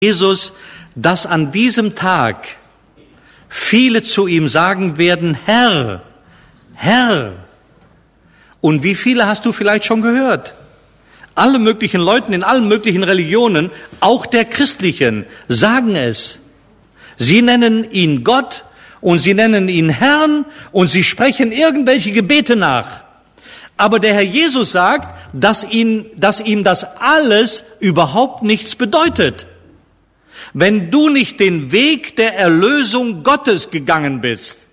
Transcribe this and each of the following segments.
Jesus, dass an diesem Tag viele zu ihm sagen werden, Herr, Herr. Und wie viele hast du vielleicht schon gehört? Alle möglichen Leute in allen möglichen Religionen, auch der christlichen, sagen es. Sie nennen ihn Gott und sie nennen ihn Herrn und sie sprechen irgendwelche Gebete nach. Aber der Herr Jesus sagt, dass ihm das alles überhaupt nichts bedeutet. Wenn du nicht den Weg der Erlösung Gottes gegangen bist,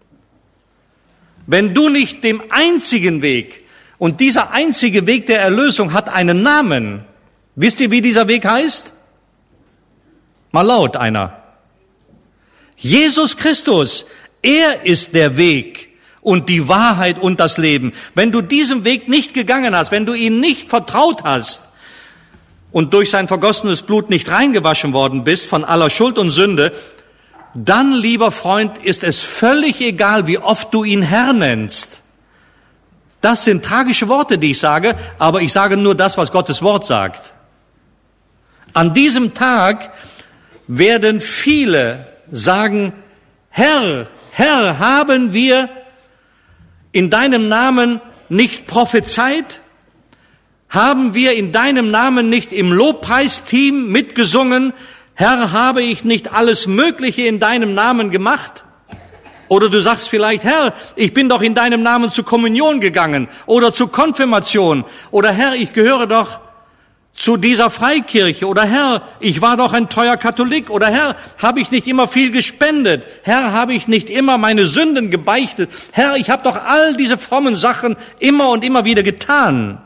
wenn du nicht dem einzigen Weg, und dieser einzige Weg der Erlösung hat einen Namen. Wisst ihr, wie dieser Weg heißt? Mal laut einer. Jesus Christus, er ist der Weg und die Wahrheit und das Leben. Wenn du diesem Weg nicht gegangen hast, wenn du ihn nicht vertraut hast und durch sein vergossenes Blut nicht reingewaschen worden bist von aller Schuld und Sünde, dann, lieber Freund, ist es völlig egal, wie oft du ihn Herr nennst. Das sind tragische Worte, die ich sage, aber ich sage nur das, was Gottes Wort sagt. An diesem Tag werden viele sagen, Herr, Herr, haben wir in deinem Namen nicht prophezeit? Haben wir in deinem Namen nicht im Lobpreisteam mitgesungen? Herr, habe ich nicht alles Mögliche in deinem Namen gemacht? Oder du sagst vielleicht, Herr, ich bin doch in deinem Namen zur Kommunion gegangen oder zur Konfirmation. Oder Herr, ich gehöre doch zu dieser Freikirche. Oder Herr, ich war doch ein treuer Katholik. Oder Herr, habe ich nicht immer viel gespendet? Herr, habe ich nicht immer meine Sünden gebeichtet? Herr, ich habe doch all diese frommen Sachen immer und immer wieder getan.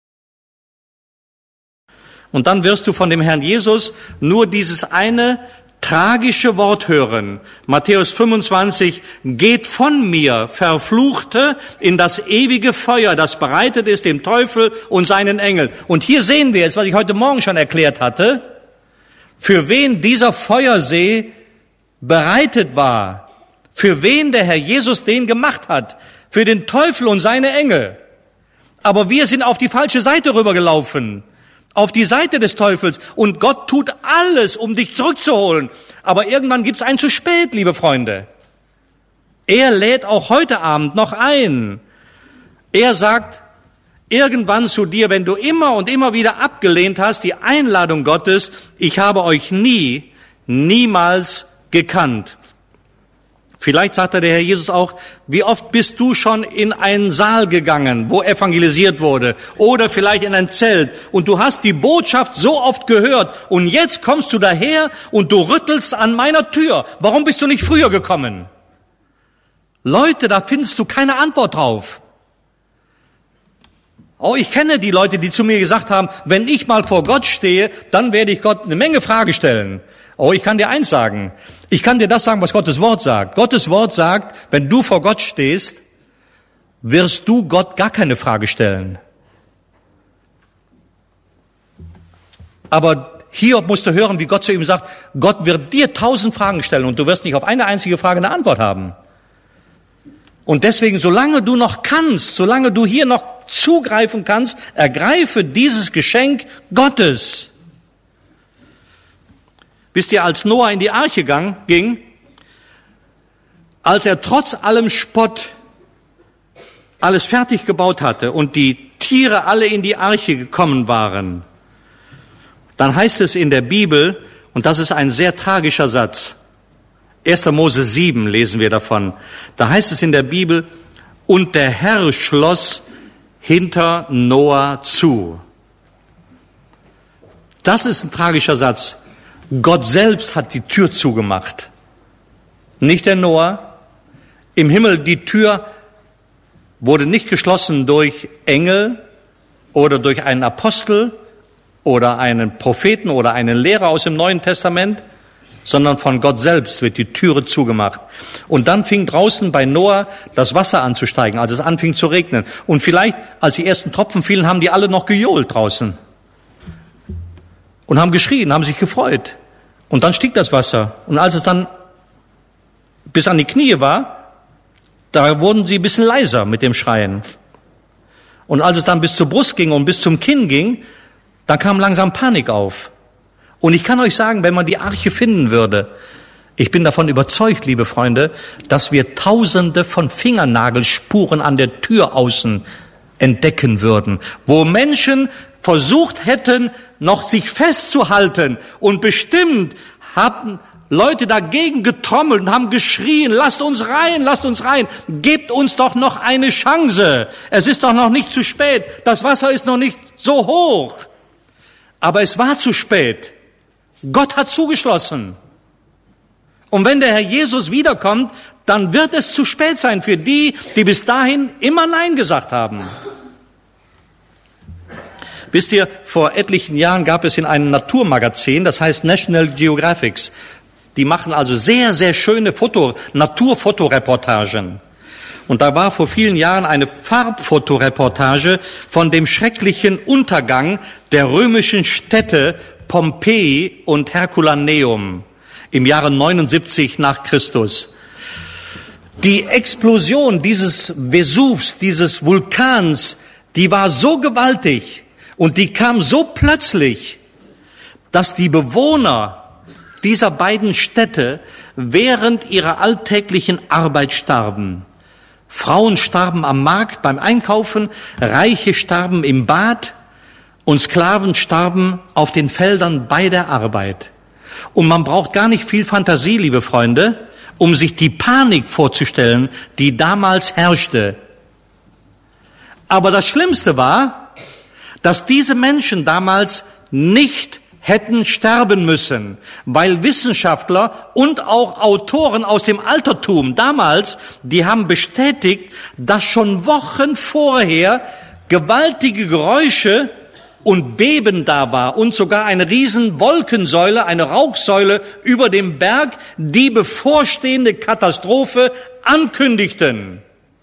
Und dann wirst du von dem Herrn Jesus nur dieses eine tragische Wort hören. Matthäus 25, geht von mir, Verfluchte, in das ewige Feuer, das bereitet ist dem Teufel und seinen Engeln. Und hier sehen wir jetzt, was ich heute Morgen schon erklärt hatte, für wen dieser Feuersee bereitet war, für wen der Herr Jesus den gemacht hat, für den Teufel und seine Engel. Aber wir sind auf die falsche Seite rübergelaufen. Auf die Seite des Teufels. Und Gott tut alles, um dich zurückzuholen. Aber irgendwann gibt's ein zu spät, liebe Freunde. Er lädt auch heute Abend noch ein. Er sagt irgendwann zu dir, wenn du immer und immer wieder abgelehnt hast, die Einladung Gottes, ich habe euch niemals gekannt. Vielleicht sagt der Herr Jesus auch, wie oft bist du schon in einen Saal gegangen, wo evangelisiert wurde, oder vielleicht in ein Zelt, und du hast die Botschaft so oft gehört, und jetzt kommst du daher und du rüttelst an meiner Tür. Warum bist du nicht früher gekommen? Leute, da findest du keine Antwort drauf. Oh, ich kenne die Leute, die zu mir gesagt haben, wenn ich mal vor Gott stehe, dann werde ich Gott eine Menge Fragen stellen. Oh, ich kann dir eins sagen. Ich kann dir das sagen, was Gottes Wort sagt. Gottes Wort sagt, wenn du vor Gott stehst, wirst du Gott gar keine Frage stellen. Aber Hiob musste hören, wie Gott zu ihm sagt, Gott wird dir 1000 Fragen stellen und du wirst nicht auf eine einzige Frage eine Antwort haben. Und deswegen, solange du noch kannst, solange du hier noch zugreifen kannst, ergreife dieses Geschenk Gottes. Wisst ihr, als Noah in die Arche ging, als er trotz allem Spott alles fertig gebaut hatte und die Tiere alle in die Arche gekommen waren, dann heißt es in der Bibel, und das ist ein sehr tragischer Satz, 1. Mose 7 lesen wir davon, da heißt es in der Bibel, und der Herr schloss hinter Noah zu. Das ist ein tragischer Satz. Gott selbst hat die Tür zugemacht. Nicht der Noah. Im Himmel, die Tür wurde nicht geschlossen durch Engel oder durch einen Apostel oder einen Propheten oder einen Lehrer aus dem Neuen Testament, sondern von Gott selbst wird die Türe zugemacht. Und dann fing draußen bei Noah das Wasser anzusteigen, als es anfing zu regnen. Und vielleicht, als die ersten Tropfen fielen, haben die alle noch gejohlt draußen. Und haben geschrien, haben sich gefreut. Und dann stieg das Wasser. Und als es dann bis an die Knie war, da wurden sie ein bisschen leiser mit dem Schreien. Und als es dann bis zur Brust ging und bis zum Kinn ging, dann kam langsam Panik auf. Und ich kann euch sagen, wenn man die Arche finden würde, ich bin davon überzeugt, liebe Freunde, dass wir Tausende von Fingernagelspuren an der Tür außen entdecken würden, wo Menschen versucht hätten, noch sich festzuhalten, und bestimmt haben Leute dagegen getrommelt und haben geschrien, lasst uns rein, gebt uns doch noch eine Chance. Es ist doch noch nicht zu spät, das Wasser ist noch nicht so hoch. Aber es war zu spät. Gott hat zugeschlossen. Und wenn der Herr Jesus wiederkommt, dann wird es zu spät sein für die, die bis dahin immer Nein gesagt haben. Wisst ihr, vor etlichen Jahren gab es in einem Naturmagazin, das heißt National Geographic, die machen also sehr, sehr schöne Naturfotoreportagen. Und da war vor vielen Jahren eine Farbfotoreportage von dem schrecklichen Untergang der römischen Städte Pompeji und Herculaneum im Jahre 79 nach Christus. Die Explosion dieses Vesuvs, dieses Vulkans, die war so gewaltig und die kam so plötzlich, dass die Bewohner dieser beiden Städte während ihrer alltäglichen Arbeit starben. Frauen starben am Markt beim Einkaufen, Reiche starben im Bad und Sklaven starben auf den Feldern bei der Arbeit. Und man braucht gar nicht viel Fantasie, liebe Freunde, um sich die Panik vorzustellen, die damals herrschte. Aber das Schlimmste war, dass diese Menschen damals nicht hätten sterben müssen, weil Wissenschaftler und auch Autoren aus dem Altertum damals, die haben bestätigt, dass schon Wochen vorher gewaltige Geräusche und Beben da war und sogar eine riesen Wolkensäule, eine Rauchsäule über dem Berg, die bevorstehende Katastrophe ankündigten.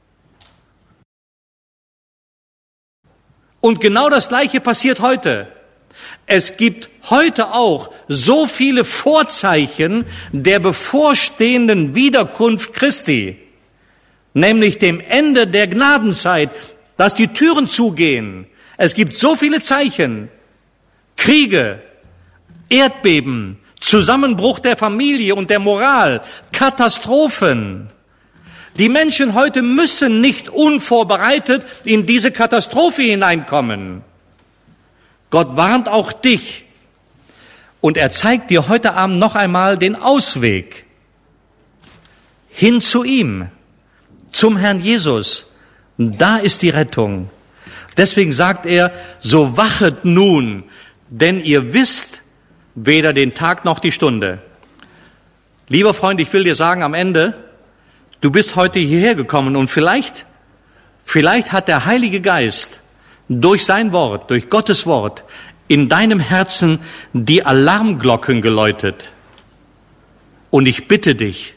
Und genau das Gleiche passiert heute. Es gibt heute auch so viele Vorzeichen der bevorstehenden Wiederkunft Christi, nämlich dem Ende der Gnadenzeit, dass die Türen zugehen. Es gibt so viele Zeichen, Kriege, Erdbeben, Zusammenbruch der Familie und der Moral, Katastrophen. Die Menschen heute müssen nicht unvorbereitet in diese Katastrophe hineinkommen. Gott warnt auch dich und er zeigt dir heute Abend noch einmal den Ausweg hin zu ihm, zum Herrn Jesus. Da ist die Rettung. Deswegen sagt er, so wachet nun, denn ihr wisst weder den Tag noch die Stunde. Lieber Freund, ich will dir sagen am Ende, du bist heute hierher gekommen und vielleicht hat der Heilige Geist durch sein Wort, durch Gottes Wort, in deinem Herzen die Alarmglocken geläutet. Und ich bitte dich,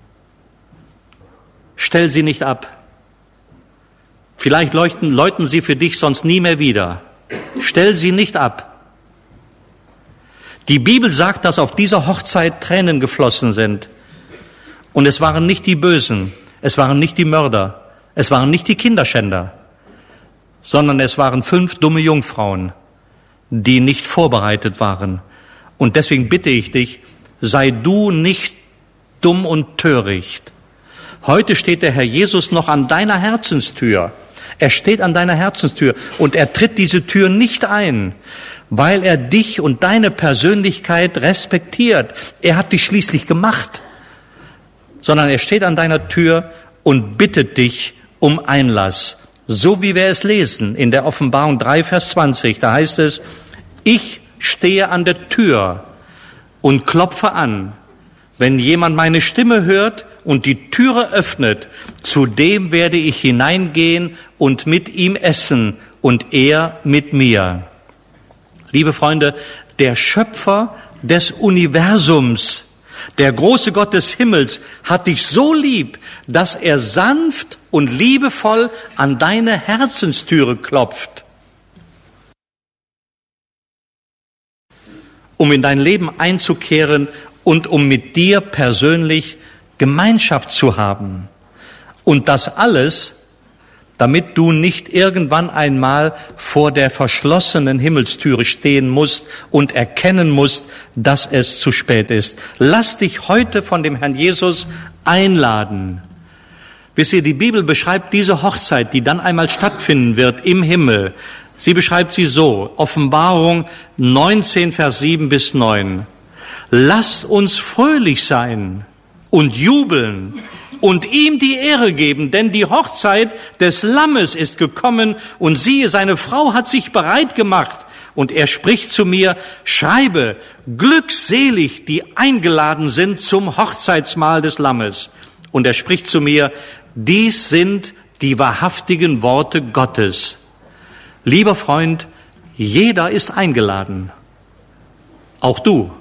stell sie nicht ab. Vielleicht läuten sie für dich sonst nie mehr wieder. Stell sie nicht ab. Die Bibel sagt, dass auf dieser Hochzeit Tränen geflossen sind. Und es waren nicht die Bösen, es waren nicht die Mörder, es waren nicht die Kinderschänder, sondern es waren 5 dumme Jungfrauen, die nicht vorbereitet waren. Und deswegen bitte ich dich, sei du nicht dumm und töricht. Heute steht der Herr Jesus noch an deiner Herzenstür. Er steht an deiner Herzenstür und er tritt diese Tür nicht ein, weil er dich und deine Persönlichkeit respektiert. Er hat dich schließlich gemacht, sondern er steht an deiner Tür und bittet dich um Einlass. So wie wir es lesen in der Offenbarung 3, Vers 20, da heißt es, ich stehe an der Tür und klopfe an. Wenn jemand meine Stimme hört und die Türe öffnet, zu dem werde ich hineingehen und mit ihm essen und er mit mir. Liebe Freunde, der Schöpfer des Universums, der große Gott des Himmels hat dich so lieb, dass er sanft und liebevoll an deine Herzenstüre klopft, um in dein Leben einzukehren und um mit dir persönlich Gemeinschaft zu haben. Und das alles damit du nicht irgendwann einmal vor der verschlossenen Himmelstüre stehen musst und erkennen musst, dass es zu spät ist. Lass dich heute von dem Herrn Jesus einladen. Wisst ihr, die Bibel beschreibt diese Hochzeit, die dann einmal stattfinden wird im Himmel. Sie beschreibt sie so, Offenbarung 19, Vers 7 bis 9. Lasst uns fröhlich sein und jubeln und ihm die Ehre geben, denn die Hochzeit des Lammes ist gekommen und siehe, seine Frau hat sich bereit gemacht. Und er spricht zu mir, schreibe, glückselig, die eingeladen sind zum Hochzeitsmahl des Lammes. Und er spricht zu mir, dies sind die wahrhaftigen Worte Gottes. Lieber Freund, jeder ist eingeladen. Auch du.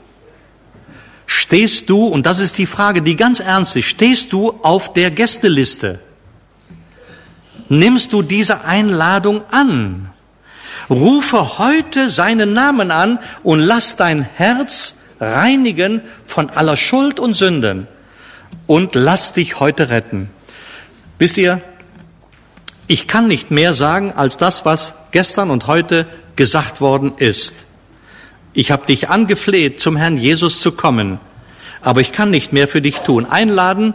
Stehst du, und das ist die Frage, die ganz ernst ist, stehst du auf der Gästeliste? Nimmst du diese Einladung an? Rufe heute seinen Namen an und lass dein Herz reinigen von aller Schuld und Sünden und lass dich heute retten. Wisst ihr, ich kann nicht mehr sagen als das, was gestern und heute gesagt worden ist. Ich habe dich angefleht, zum Herrn Jesus zu kommen, aber ich kann nicht mehr für dich tun. Einladen,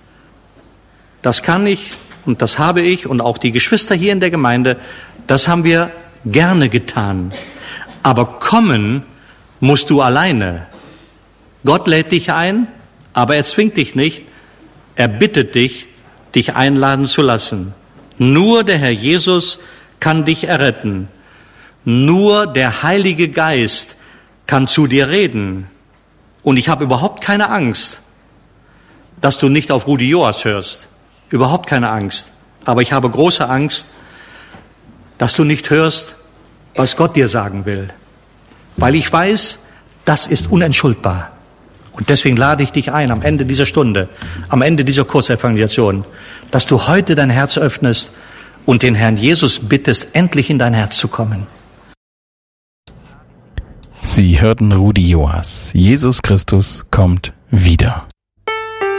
das kann ich und das habe ich und auch die Geschwister hier in der Gemeinde, das haben wir gerne getan. Aber kommen musst du alleine. Gott lädt dich ein, aber er zwingt dich nicht. Er bittet dich, dich einladen zu lassen. Nur der Herr Jesus kann dich erretten. Nur der Heilige Geist kann zu dir reden. Und ich habe überhaupt keine Angst, dass du nicht auf Rudi Joas hörst. Überhaupt keine Angst. Aber ich habe große Angst, dass du nicht hörst, was Gott dir sagen will. Weil ich weiß, das ist unentschuldbar. Und deswegen lade ich dich ein, am Ende dieser Stunde, am Ende dieser Kurzevangelisation, dass du heute dein Herz öffnest und den Herrn Jesus bittest, endlich in dein Herz zu kommen. Sie hörten Rudi Joas. Jesus Christus kommt wieder.